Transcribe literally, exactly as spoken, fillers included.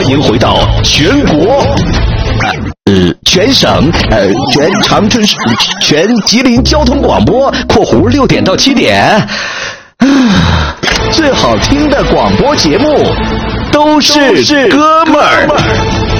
迎回到全国，呃，全省，呃，全长春市，全吉林交通广播（括弧六点到七点）。最好听的广播节目，都是哥们儿。